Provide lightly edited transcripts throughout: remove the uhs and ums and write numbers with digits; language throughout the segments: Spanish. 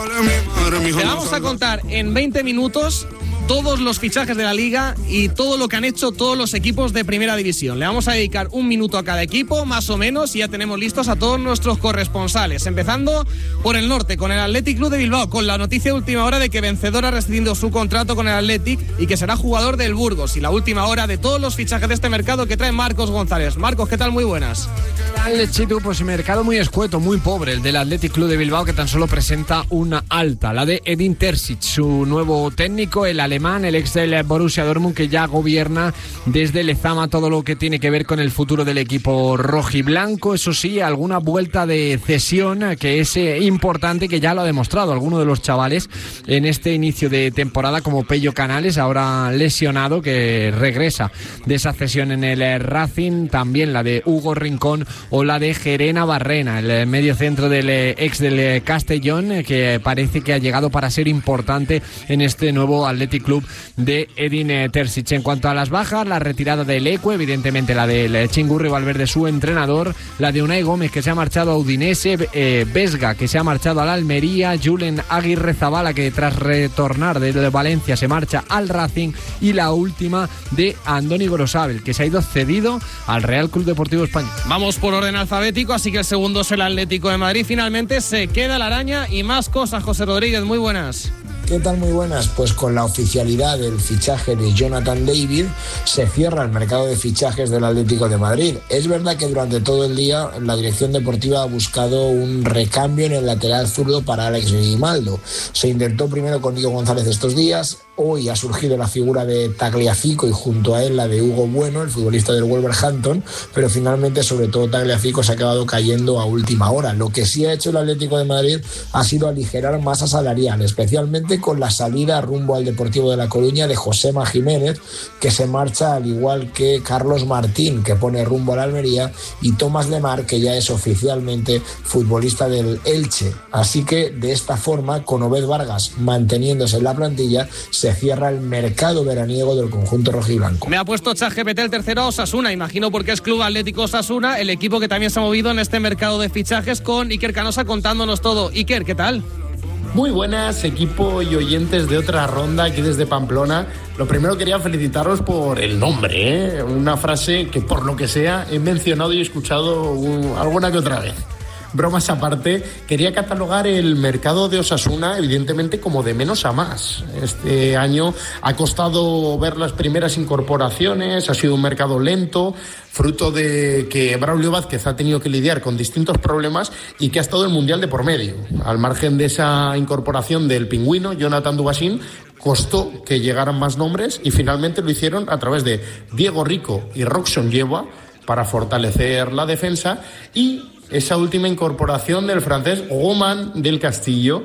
Te vamos a contar en 20 minutos todos los fichajes de la Liga y todo lo que han hecho todos los equipos de Primera División. Le vamos a dedicar un minuto a cada equipo, más o menos, y ya tenemos listos a todos nuestros corresponsales. Empezando por el norte, con el Athletic Club de Bilbao, con la noticia de última hora de que Vencedor ha rescindido su contrato con el Athletic y que será jugador del Burgos. Y la última hora de todos los fichajes de este mercado que trae Marcos González. Marcos, ¿qué tal? Muy buenas. Chitu, pues mercado muy escueto, muy pobre, el del Athletic Club de Bilbao, que tan solo presenta una alta, la de Edin Terzic, su nuevo técnico, el alemán, el ex del Borussia Dortmund, que ya gobierna desde Lezama todo lo que tiene que ver con el futuro del equipo rojiblanco. Eso sí, alguna vuelta de cesión que es importante, que ya lo ha demostrado alguno de los chavales en este inicio de temporada, como Pello Canales, ahora lesionado, que regresa de esa cesión en el Racing. También la de Hugo Rincón o la de Gerena Barrena, el medio centro del ex del Castellón, que parece que ha llegado para ser importante en este nuevo Athletic Club de Edin Terzic. En cuanto a las bajas, la retirada del Lecue, evidentemente la del Chingurri Valverde, su entrenador, la de Unai Gómez, que se ha marchado a Udinese, Vesga, que se ha marchado al Almería, Julen Aguirre Zabala, que tras retornar de Valencia se marcha al Racing, y la última de Andoni Gorosabel, que se ha ido cedido al Real Club Deportivo Español. Vamos por orden alfabético, así que el segundo es el Atlético de Madrid. Finalmente se queda la araña y más cosas. José Rodríguez, muy buenas. ¿Qué tal? Muy buenas. Pues con la oficialidad del fichaje de Jonathan David se cierra el mercado de fichajes del Atlético de Madrid. Es verdad que durante todo el día la dirección deportiva ha buscado un recambio en el lateral zurdo para Alex Grimaldo. Se intentó primero con Diego González estos días. Hoy ha surgido la figura de Tagliafico y junto a él la de Hugo Bueno, el futbolista del Wolverhampton, pero finalmente sobre todo Tagliafico se ha acabado cayendo a última hora. Lo que sí ha hecho el Atlético de Madrid ha sido aligerar masa salarial, especialmente con la salida rumbo al Deportivo de La Coruña de Josema Jiménez, que se marcha, al igual que Carlos Martín, que pone rumbo a la Almería, y Tomás Lemar, que ya es oficialmente futbolista del Elche. Así que de esta forma, con Obed Vargas manteniéndose en la plantilla, se cierra el mercado veraniego del conjunto rojiblanco. Me ha puesto ChatGPT el tercero a Osasuna, imagino porque es Club Atlético Osasuna, el equipo que también se ha movido en este mercado de fichajes, con Iker Canosa contándonos todo. Iker, ¿qué tal? Muy buenas, equipo y oyentes de Otra Ronda aquí desde Pamplona. Lo primero, quería felicitaros por el nombre, ¿eh? Una frase que por lo que sea he mencionado y he escuchado alguna que otra vez. Bromas aparte, quería catalogar el mercado de Osasuna evidentemente como de menos a más. Este año ha costado ver las primeras incorporaciones, ha sido un mercado lento, fruto de que Braulio Vázquez ha tenido que lidiar con distintos problemas y que ha estado el Mundial de por medio. Al margen de esa incorporación del pingüino, Jonathan Dubasín, costó que llegaran más nombres y finalmente lo hicieron a través de Diego Rico y Roxon Yeboah para fortalecer la defensa, y esa última incorporación del francés Romain del Castillo,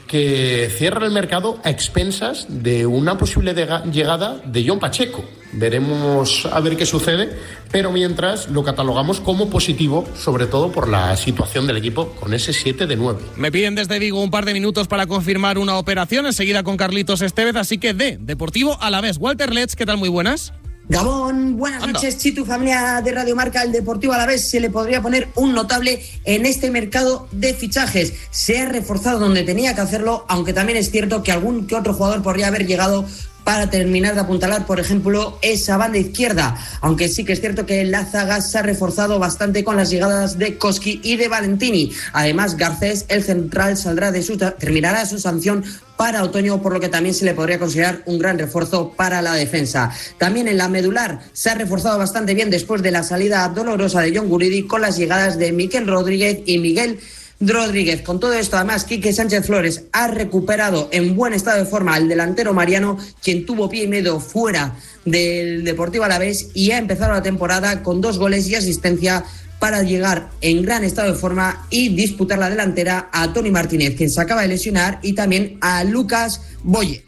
que cierra el mercado a expensas de una posible llegada de John Pacheco. Veremos a ver qué sucede, pero mientras lo catalogamos como positivo, sobre todo por la situación del equipo con ese 7 de 9. Me piden desde Vigo un par de minutos para confirmar una operación, enseguida con Carlitos Estevez, así que de Deportivo Alavés. Walter Letts, ¿qué tal? Muy buenas. Gabón, buenas noches, Chitu, familia de Radio Marca. El Deportivo Alavés se le podría poner un notable en este mercado de fichajes. Se ha reforzado donde tenía que hacerlo, aunque también es cierto que algún que otro jugador podría haber llegado para terminar de apuntalar, por ejemplo, esa banda izquierda, aunque sí que es cierto que la zaga se ha reforzado bastante con las llegadas de Koski y de Valentini. Además, Garcés, el central, terminará su sanción para otoño, por lo que también se le podría considerar un gran refuerzo para la defensa. También en la medular se ha reforzado bastante bien después de la salida dolorosa de John Guridi, con las llegadas de Miquel Rodríguez y Miguel Rodríguez. Con todo esto, además, Quique Sánchez Flores ha recuperado en buen estado de forma al delantero Mariano, quien tuvo pie y medio fuera del Deportivo Alavés, y ha empezado la temporada con 2 goles y asistencia para llegar en gran estado de forma y disputar la delantera a Tony Martínez, quien se acaba de lesionar, y también a Lucas Boye.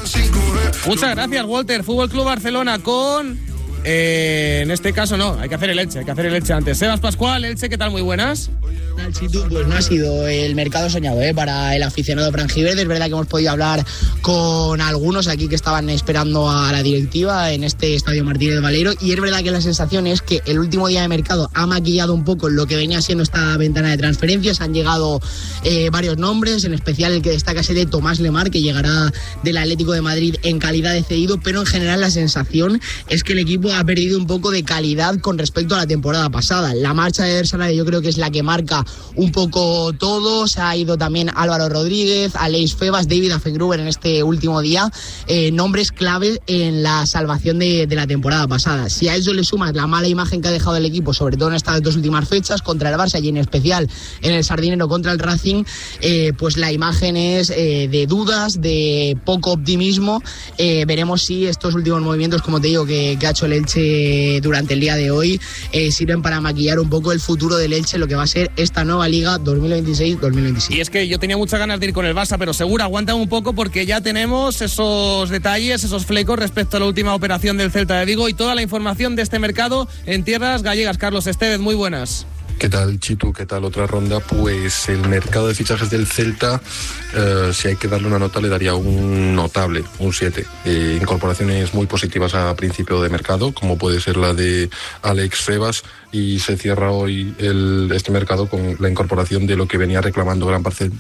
Muchas gracias, Walter. Fútbol Club Barcelona con... en este caso no, hay que hacer el Elche antes. Sebas Pascual, Elche, ¿qué tal? Muy buenas. tal, Chitu? Pues no ha sido el mercado soñado para el aficionado franjiverde. Es verdad que hemos podido hablar con algunos aquí que estaban esperando a la directiva en este Estadio Martínez Valero, y es verdad que la sensación es que el último día de mercado ha maquillado un poco lo que venía siendo esta ventana de transferencias. Han llegado varios nombres, en especial el que destaca es el de Tomás Lemar, que llegará del Atlético de Madrid en calidad de cedido, pero en general la sensación es que el equipo ha perdido un poco de calidad con respecto a la temporada pasada. La marcha de Eder yo creo que es la que marca un poco todo. Se ha ido también Álvaro Rodríguez, Aleix Febas, David Affengruber en este último día, nombres clave en la salvación de la temporada pasada. Si a eso le sumas la mala imagen que ha dejado el equipo, sobre todo en estas dos últimas fechas, contra el Barça y en especial en el Sardinero contra el Racing, pues la imagen es de dudas, de poco optimismo. Veremos si estos últimos movimientos, como te digo, que ha hecho el Elche durante el día de hoy, sirven para maquillar un poco el futuro del Elche, lo que va a ser esta nueva Liga 2026-2027. Y es que yo tenía muchas ganas de ir con el Barça, pero seguro, aguanta un poco porque ya tenemos esos detalles, esos flecos respecto a la última operación del Celta de Vigo y toda la información de este mercado en tierras gallegas. Carlos Estevez, muy buenas. ¿Qué tal, Chitu? ¿Qué tal otra ronda? Pues el mercado de fichajes del Celta, si hay que darle una nota, le daría un notable, un 7. Incorporaciones muy positivas a principio de mercado, como puede ser la de Alex Febas, y se cierra hoy este mercado con la incorporación de lo que venía reclamando gran parte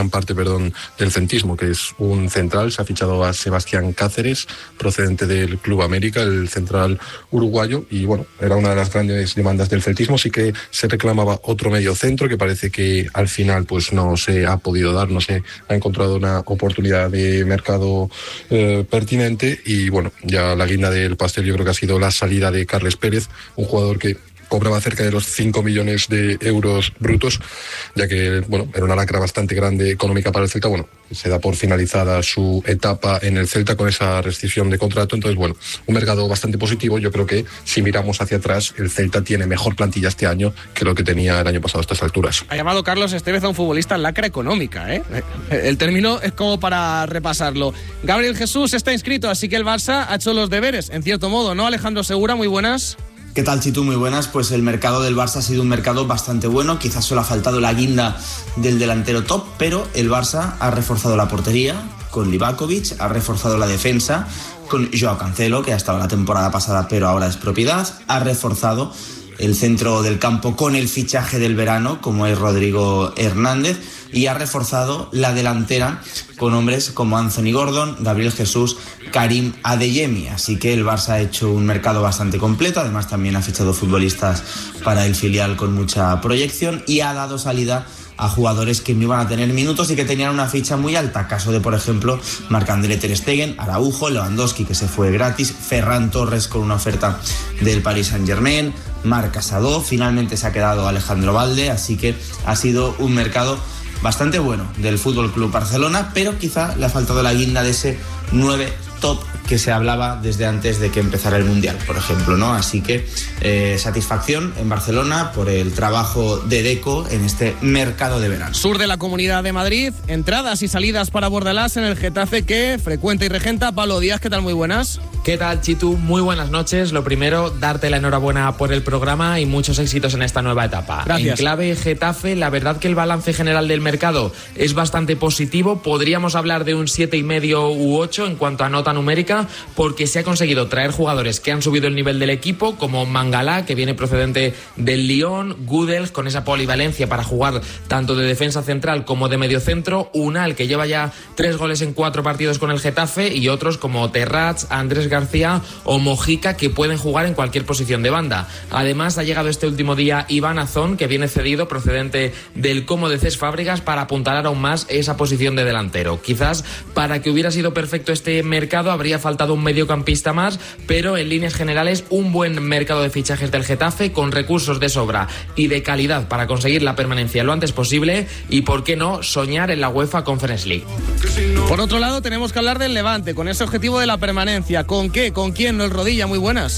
del centismo, que es un central. Se ha fichado a Sebastián Cáceres, procedente del Club América, el central uruguayo, y bueno, era una de las grandes demandas del celtismo. Sí que se reclamaba otro medio centro, que parece que al final pues no se ha podido dar, no se ha encontrado una oportunidad de mercado pertinente, y bueno, ya la guinda del pastel yo creo que ha sido la salida de Carles Pérez, un jugador que cobraba cerca de los 5 millones de euros brutos, ya que bueno, era una lacra bastante grande económica para el Celta. Bueno, se da por finalizada su etapa en el Celta con esa rescisión de contrato. Entonces, bueno, un mercado bastante positivo. Yo creo que si miramos hacia atrás, el Celta tiene mejor plantilla este año que lo que tenía el año pasado a estas alturas. Ha llamado Carlos Estevez a un futbolista lacra económica, ¿eh? El término es como para repasarlo. Gabriel Jesús está inscrito, así que el Barça ha hecho los deberes, en cierto modo, ¿no? Alejandro Segura, muy buenas. ¿Qué tal, Chitu? Muy buenas. Pues el mercado del Barça ha sido un mercado bastante bueno. Quizás solo ha faltado la guinda del delantero top, pero el Barça ha reforzado la portería con Livakovic, ha reforzado la defensa con Joao Cancelo, que ha estado la temporada pasada pero ahora es propiedad, ha reforzado el centro del campo con el fichaje del verano, como es Rodrigo Hernández, y ha reforzado la delantera con hombres como Anthony Gordon, Gabriel Jesús, Karim Adeyemi. Así que el Barça ha hecho un mercado bastante completo. Además, también ha fichado futbolistas para el filial con mucha proyección y ha dado salida a jugadores que no iban a tener minutos y que tenían una ficha muy alta. Caso de, por ejemplo, Marc-André ter Stegen, Araujo, Lewandowski, que se fue gratis, Ferran Torres con una oferta del Paris Saint-Germain, Marc Casado, finalmente se ha quedado Alejandro Balde. Así que ha sido un mercado bastante bueno del FC Barcelona, pero quizá le ha faltado la guinda de ese 9 top que se hablaba desde antes de que empezara el Mundial, por ejemplo, ¿no? Así que satisfacción en Barcelona por el trabajo de Deco en este mercado de verano. Sur de la Comunidad de Madrid, entradas y salidas para Bordalás en el Getafe, que frecuenta y regenta Pablo Díaz. ¿Qué tal? Muy buenas. ¿Qué tal, Chitu? Muy buenas noches. Lo primero, darte la enhorabuena por el programa y muchos éxitos en esta nueva etapa. Gracias. En clave Getafe, la verdad que el balance general del mercado es bastante positivo. Podríamos hablar de un 7,5 u 8 en cuanto a nota numérica, porque se ha conseguido traer jugadores que han subido el nivel del equipo, como Mangala, que viene procedente del Lyon, Gudel, con esa polivalencia para jugar tanto de defensa central como de mediocentro, Unal, que lleva ya 3 goles en 4 partidos con el Getafe, y otros como Terrats, Andrés García o Mojica, que pueden jugar en cualquier posición de banda. Además, ha llegado este último día Iván Azón, que viene cedido procedente del Como de Cés Fábregas, para apuntalar aún más esa posición de delantero. Quizás para que hubiera sido perfecto este mercado habría faltado un mediocampista más, pero en líneas generales un buen mercado de fichajes del Getafe, con recursos de sobra y de calidad para conseguir la permanencia lo antes posible y, por qué no, soñar en la UEFA Conference League. Por otro lado, tenemos que hablar del Levante, con ese objetivo de la permanencia. ¿Con qué? ¿Con quién? ¿No el Rodilla? Muy buenas.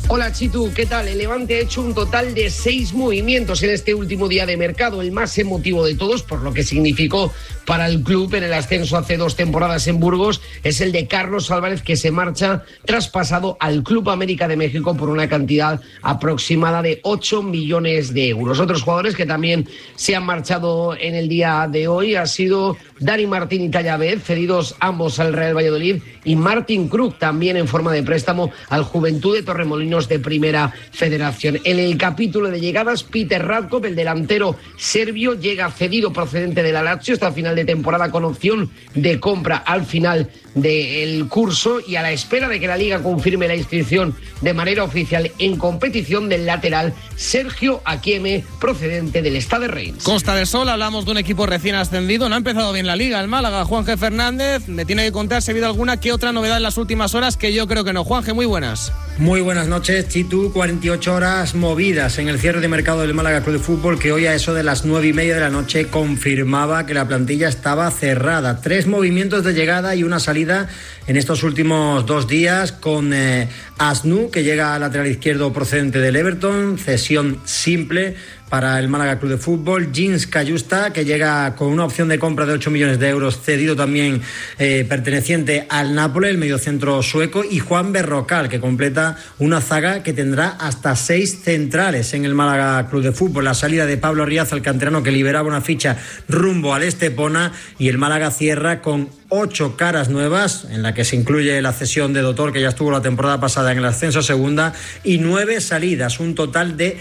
Hola Chitu, ¿qué tal? El Levante ha hecho un total de 6 movimientos en este último día de mercado, el más emotivo de todos, por lo que significó para el club en el ascenso hace 2 temporadas en Burgos, es el de Carlos Álvarez, que se marcha traspasado al Club América de México por una cantidad aproximada de 8 millones de euros. Otros jugadores que también se han marchado en el día de hoy ha sido Dani Martín y Tallavez, cedidos ambos al Real Valladolid, y Martin Krug, también en forma de préstamo al Juventud de Torremolinos de Primera Federación. En el capítulo de llegadas, Peter Radkov, el delantero serbio, llega cedido procedente de la Lazio hasta final de temporada con opción de compra al final del curso, y a la espera de que la Liga confirme la inscripción de manera oficial en competición del lateral Sergio Akieme, procedente del Stade Reims. Costa del Sol, hablamos de un equipo recién ascendido. No ha empezado bien la Liga, el Málaga. Juanje Fernández, me tiene que contar si ha habido alguna que otra novedad en las últimas horas, que yo creo que no. Juanje, muy buenas. Muy buenas noches, Chitu. 48 horas movidas en el cierre de mercado del Málaga Club de Fútbol, que hoy a eso de las 9:30 de la noche confirmaba que la plantilla estaba cerrada. 3 movimientos de llegada y una salida en estos últimos 2 días, con Asnu, que llega al lateral izquierdo procedente del Everton, cesión simple para el Málaga Club de Fútbol. Jeans Cayusta, que llega con una opción de compra de 8 millones de euros, cedido también perteneciente al Nápoles, el mediocentro sueco. Y Juan Berrocal, que completa una zaga que tendrá hasta 6 centrales en el Málaga Club de Fútbol. La salida de Pablo Riaza, el canterano, que liberaba una ficha rumbo al Estepona, y el Málaga cierra con 8 caras nuevas, en la que se incluye la cesión de Dotor, que ya estuvo la temporada pasada en el ascenso a segunda, y 9 salidas, un total de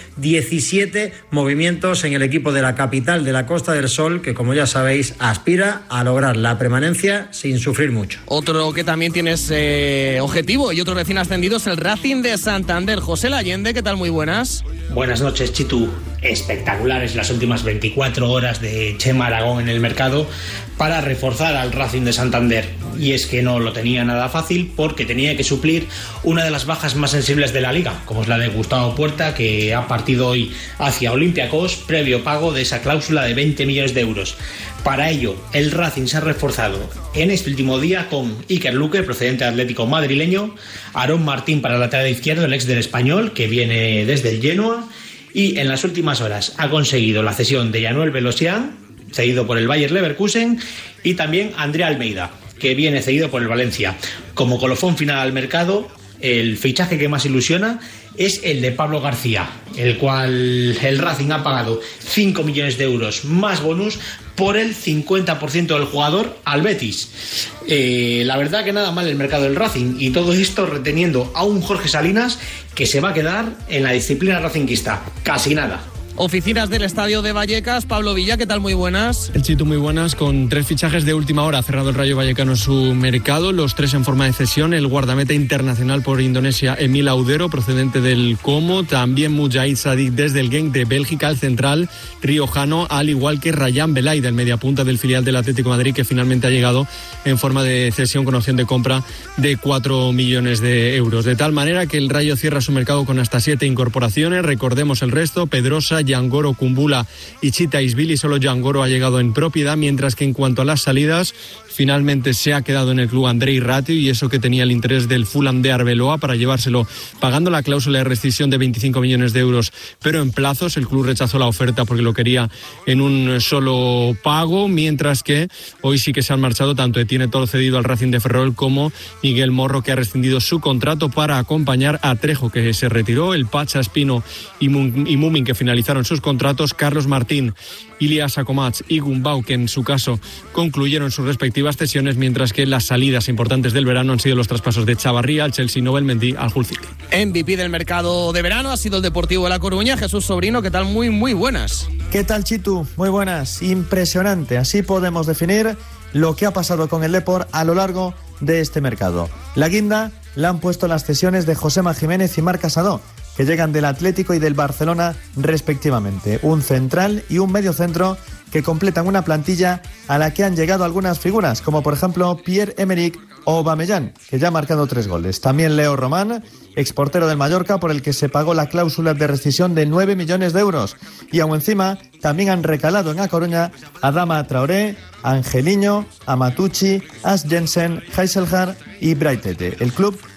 17 movimientos en el equipo de la capital de la Costa del Sol, que, como ya sabéis, aspira a lograr la permanencia sin sufrir mucho. Otro que también tienes objetivo y otro recién ascendido es el Racing de Santander. José Layende, ¿qué tal? Muy buenas. Buenas noches, Chitu. Espectaculares las últimas 24 horas de Chema Aragón en el mercado para reforzar al Racing de Santander. Y es que no lo tenía nada fácil, porque tenía que suplir una de las bajas más sensibles de la liga, como es la de Gustavo Puerta, que ha partido hoy hacia Olympiacos previo pago de esa cláusula de 20 millones de euros. Para ello, el Racing se ha reforzado en este último día con Iker Luque, procedente atlético madrileño, Aarón Martín para el lateral izquierdo, el ex del Español, que viene desde el Genoa, y en las últimas horas ha conseguido la cesión de Yanuel Velosian, cedido por el Bayer Leverkusen, y también Andrea Almeida, que viene cedido por el Valencia. Como colofón final al mercado, el fichaje que más ilusiona es el de Pablo García, el cual el Racing ha pagado 5 millones de euros más bonus por el 50% del jugador al Betis. La verdad que nada mal el mercado del Racing, y todo esto reteniendo a un Jorge Salinas que se va a quedar en la disciplina racinguista. Casi nada. Oficinas del Estadio de Vallecas, Pablo Villa, ¿qué tal? Muy buenas. El Chitu, muy buenas. Con 3 fichajes de última hora ha cerrado el Rayo Vallecano su mercado, los 3 en forma de cesión. El guardameta internacional por Indonesia, Emil Audero, procedente del Como. También Mujahid Sadik desde el Genk de Bélgica, el central riojano, al igual que Rayán Belay, del mediapunta del filial del Atlético de Madrid, que finalmente ha llegado en forma de cesión con opción de compra de 4 millones de euros. De tal manera que el Rayo cierra su mercado con hasta 7 incorporaciones. Recordemos el resto: Pedrosa, Yangoro, Kumbula y Chita Isbili. Solo Yangoro ha llegado en propiedad, mientras que en cuanto a las salidas, finalmente se ha quedado en el club Andrei Ratio, y eso que tenía el interés del Fulham de Arbeloa para llevárselo pagando la cláusula de rescisión de 25 millones de euros, pero en plazos. El club rechazó la oferta porque lo quería en un solo pago, mientras que hoy sí que se han marchado tanto Etienne Tol, cedido al Racing de Ferrol, como Miguel Morro, que ha rescindido su contrato para acompañar a Trejo, que se retiró, el Pacha, Espino y Mumin, que finalizaron sus contratos, Carlos Martín, Ilias Akomach y Gumbau, que en su caso concluyeron sus respectivas cesiones, mientras que las salidas importantes del verano han sido los traspasos de Chavarría al Chelsea, Nobel Mendy al Hull City. MVP del mercado de verano ha sido el Deportivo de La Coruña. Jesús Sobrino, ¿qué tal? Muy buenas. ¿Qué tal, Chitu? Muy buenas. Impresionante. Así podemos definir lo que ha pasado con el Depor a lo largo de este mercado. La guinda la han puesto las cesiones de Josema Jiménez y Marc Casado, que llegan del Atlético y del Barcelona respectivamente. Un central y un mediocentro que completan una plantilla a la que han llegado algunas figuras, como por ejemplo Pierre-Emerick o Aubameyang, que ya ha marcado 3 goles. También Leo Román, exportero del Mallorca, por el que se pagó la cláusula de rescisión de 9 millones de euros. Y aún encima también han recalado en A Coruña Adama Traoré, Angeliño, Amatucci, As Jensen, Heiselhard y Braithwaite. El club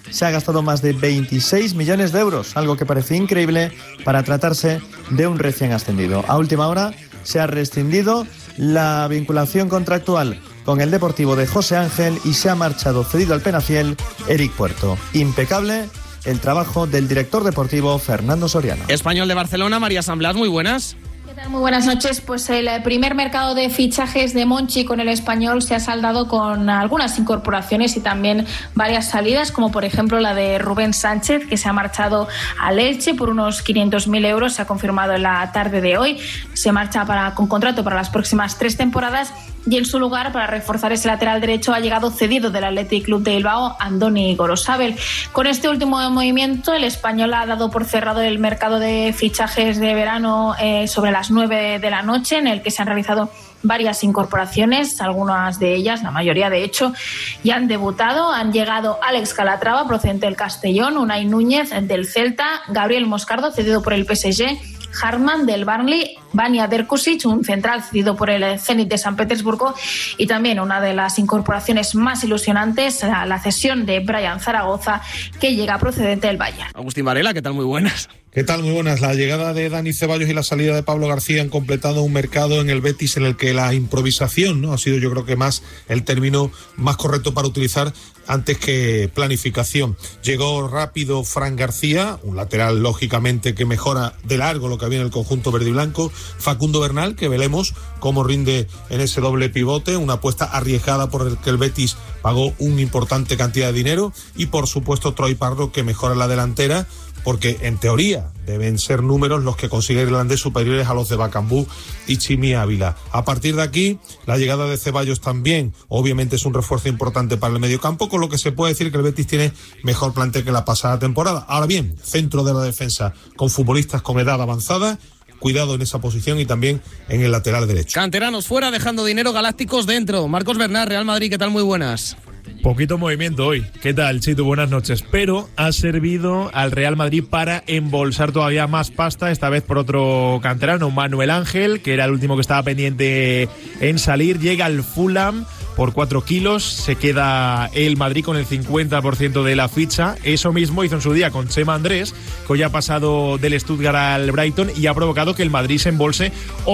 se ha gastado más de 26 millones de euros, algo que parece increíble para tratarse de un recién ascendido. A última hora se ha rescindido la vinculación contractual con el Deportivo de José Ángel y se ha marchado cedido al Penafiel Eric Puerto. Impecable el trabajo del director deportivo Fernando Soriano. Español de Barcelona, María San Blas, muy buenas. Muy buenas noches. Pues el primer mercado de fichajes de Monchi con el Español se ha saldado con algunas incorporaciones y también varias salidas, como por ejemplo la de Rubén Sánchez, que se ha marchado al Elche por unos 500.000 euros. Se ha confirmado en la tarde de hoy. Se marcha con contrato para las próximas 3 temporadas. Y en su lugar, para reforzar ese lateral derecho, ha llegado cedido del Athletic Club de Bilbao, Andoni Gorosabel. Con este último movimiento, el Español ha dado por cerrado el mercado de fichajes de verano sobre las 9 de la noche, en el que se han realizado varias incorporaciones, algunas de ellas, la mayoría de hecho, ya han debutado. Han llegado Alex Calatrava, procedente del Castellón, Unai Núñez del Celta, Gabriel Moscardo, cedido por el PSG, Hartmann del Burnley, Vanja Drkušić, un central cedido por el Zenit de San Petersburgo, y también una de las incorporaciones más ilusionantes, la cesión de Brian Zaragoza, que llega procedente del Bayern. Agustín Varela, ¿qué tal? Muy buenas. ¿Qué tal? Muy buenas. La llegada de Dani Ceballos y la salida de Pablo García han completado un mercado en el Betis en el que la improvisación, ¿no?, ha sido, yo creo que más el término más correcto para utilizar antes que planificación. Llegó rápido Fran García, un lateral lógicamente que mejora de largo lo que había en el conjunto verde y blanco. Facundo Bernal, que veremos cómo rinde en ese doble pivote, una apuesta arriesgada por el que el Betis pagó una importante cantidad de dinero. Y por supuesto Troy Pardo, que mejora la delantera, porque en teoría deben ser números los que consigue Irlandés superiores a los de Bacambú y Chimi Ávila. A partir de aquí, la llegada de Ceballos también obviamente es un refuerzo importante para el mediocampo, con lo que se puede decir que el Betis tiene mejor plantel que la pasada temporada. Ahora bien, centro de la defensa con futbolistas con edad avanzada, cuidado en esa posición y también en el lateral derecho. Canteranos fuera, dejando dinero, galácticos dentro. Marcos Bernal, Real Madrid, ¿qué tal? Muy buenas. Poquito movimiento hoy. ¿Qué tal, Chitu? Buenas noches. Pero ha servido al Real Madrid para embolsar todavía más pasta, esta vez por otro canterano, Manuel Ángel, que era el último que estaba pendiente en salir. Llega al Fulham por 4 kilos, se queda el Madrid con el 50% de la ficha. Eso mismo hizo en su día con Chema Andrés, que hoy ha pasado del Stuttgart al Brighton y ha provocado que el Madrid se embolse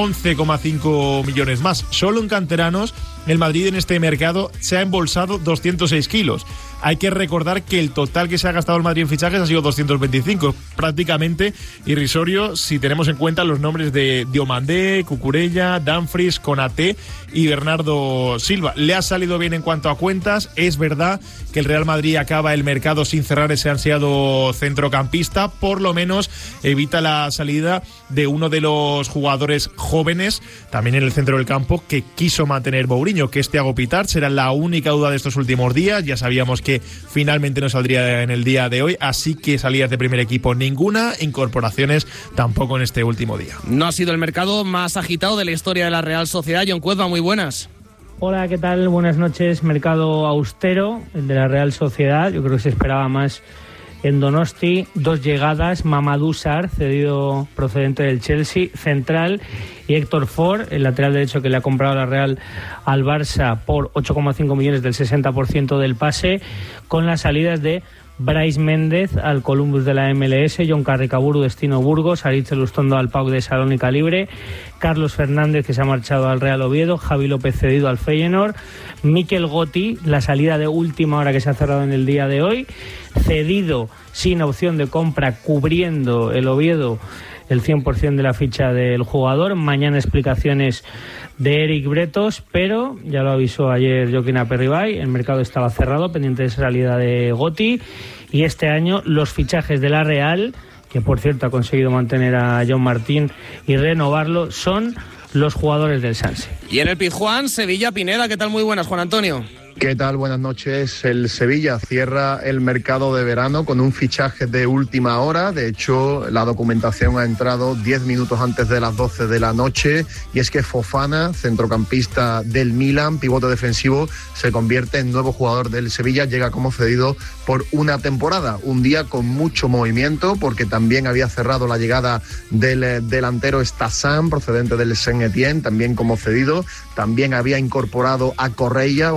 11,5 millones más. Solo en canteranos, el Madrid en este mercado se ha embolsado 206 kilos. Hay que recordar que el total que se ha gastado el Madrid en fichajes ha sido 225, prácticamente irrisorio si tenemos en cuenta los nombres de Diomandé, Cucurella, Dumfries, Konaté y Bernardo Silva. Le ha salido bien en cuanto a cuentas. Es verdad que el Real Madrid acaba el mercado sin cerrar ese ansiado centrocampista, por lo menos evita la salida de uno de los jugadores jóvenes, también en el centro del campo, que quiso mantener Mourinho, que es Thiago Pitart. Será la única duda de estos últimos días. Ya sabíamos que finalmente no saldría en el día de hoy, así que salidas de primer equipo ninguna, incorporaciones tampoco en este último día. No ha sido el mercado más agitado de la historia de la Real Sociedad. John Cuezba, muy buenas. Hola, ¿qué tal? Buenas noches. Mercado austero, el de la Real Sociedad. Yo creo que se esperaba más en Donosti. 2 llegadas: Mamadou Sarr, cedido procedente del Chelsea, central, y Héctor Ford, el lateral derecho que le ha comprado la Real al Barça por 8,5 millones del 60% del pase, con las salidas de Brais Méndez al Columbus de la MLS, Jon Carricaburu, destino Burgos, Aritz Lustondo al PAOK de Salónica libre, Carlos Fernández, que se ha marchado al Real Oviedo, Javi López cedido al Feyenoord, Mikel Gotti, la salida de última hora que se ha cerrado en el día de hoy, cedido sin opción de compra, cubriendo el Oviedo el 100% de la ficha del jugador. Mañana explicaciones de Eric Bretos, pero ya lo avisó ayer Joaquín Aperribay, el mercado estaba cerrado, pendiente de esa salida de Gotti, y este año los fichajes de la Real, que por cierto ha conseguido mantener a John Martín y renovarlo, son los jugadores del Sanse. Y en el Pizjuán, Sevilla, Pineda, ¿qué tal? Muy buenas, Juan Antonio. ¿Qué tal? Buenas noches. El Sevilla cierra el mercado de verano con un fichaje de última hora. De hecho, la documentación ha entrado 10 minutos antes de las 12 de la noche, y es que Fofana, centrocampista del Milan, pivote defensivo, se convierte en nuevo jugador del Sevilla. Llega como cedido por una temporada. Un día con mucho movimiento, porque también había cerrado la llegada del delantero Stassan, procedente del Saint-Étienne, también como cedido. También había incorporado a Correia, un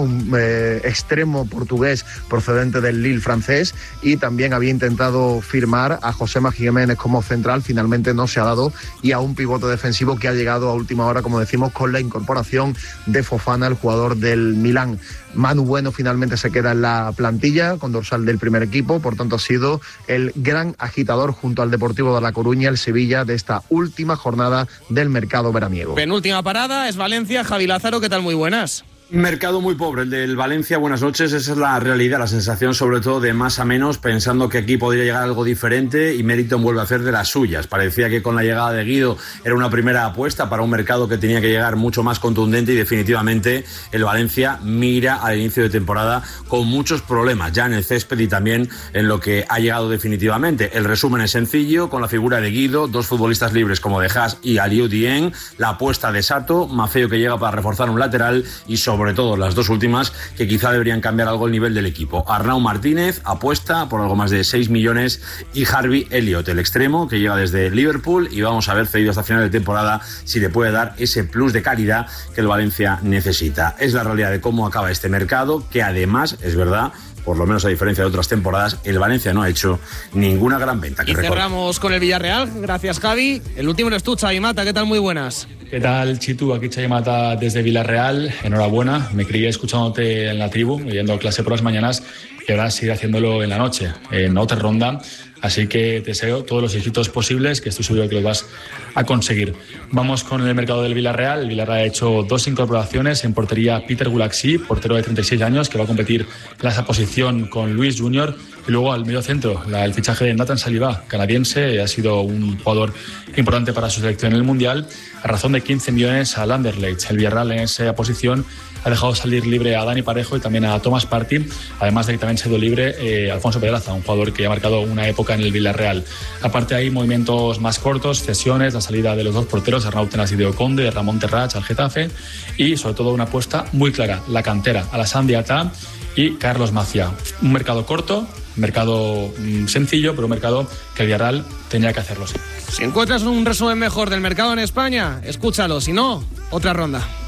extremo portugués procedente del Lille francés, y también había intentado firmar a Josema Jiménez como central, finalmente no se ha dado, y a un pivote defensivo que ha llegado a última hora, como decimos, con la incorporación de Fofana, el jugador del Milán. Manu Bueno finalmente se queda en la plantilla con dorsal del primer equipo, por tanto ha sido el gran agitador junto al Deportivo de La Coruña, el Sevilla, de esta última jornada del mercado veraniego. Penúltima parada es Valencia. Javi Lázaro, ¿qué tal? Muy buenas. Mercado muy pobre el del Valencia, buenas noches. Esa es la realidad, la sensación sobre todo de más a menos, pensando que aquí podría llegar algo diferente, y Meriton vuelve a hacer de las suyas. Parecía que con la llegada de Guido era una primera apuesta para un mercado que tenía que llegar mucho más contundente, y definitivamente el Valencia mira al inicio de temporada con muchos problemas ya en el césped y también en lo que ha llegado definitivamente. El resumen es sencillo, con la figura de Guido, dos futbolistas libres como De Haas y Aliou Dieng, la apuesta de Sato, Maffeo que llega para reforzar un lateral, y sobre todo las dos últimas que quizá deberían cambiar algo el nivel del equipo. Arnau Martínez apuesta por algo más de 6 millones y Harvey Elliott, el extremo que llega desde Liverpool, y vamos a ver cedido hasta final de temporada si le puede dar ese plus de calidad que el Valencia necesita. Es la realidad de cómo acaba este mercado, que además es verdad, por lo menos a diferencia de otras temporadas, el Valencia no ha hecho ninguna gran venta. Y cerramos con el Villarreal. Gracias, Javi. El último eres tú, Xavi Mata. ¿Qué tal? Muy buenas. ¿Qué tal, Chitu? Aquí Xavi Mata desde Villarreal. Enhorabuena. Me crié escuchándote en la tribu, yendo clase por las mañanas, y ahora sigue haciéndolo en la noche, en otra ronda. Así que te deseo todos los éxitos posibles, que estoy seguro que los vas a conseguir. Vamos con el mercado del Villarreal. El Villarreal ha hecho 2 incorporaciones. En portería, Peter Gulaxi, portero de 36 años, que va a competir en esa posición con Luis Junior. Y luego al medio centro, el fichaje de Nathan Saliba, canadiense, ha sido un jugador importante para su selección en el Mundial, a razón de 15 millones al Anderlecht. El Villarreal en esa posición ha dejado salir libre a Dani Parejo y también a Thomas Partey, además de que también se ha ido libre Alfonso Pedraza, un jugador que ha marcado una época en el Villarreal. Aparte hay movimientos más cortos, cesiones, la salida de los dos porteros, Arnau Tenas y Diego Conde, Ramón Terrach al Getafe, y sobre todo una apuesta muy clara, la cantera, Alassane Diatta y Carlos Macia. Un mercado corto, un mercado sencillo, pero un mercado que el Villarreal tenía que hacerlo. Si encuentras un resumen mejor del mercado en España, escúchalo, si no, otra ronda.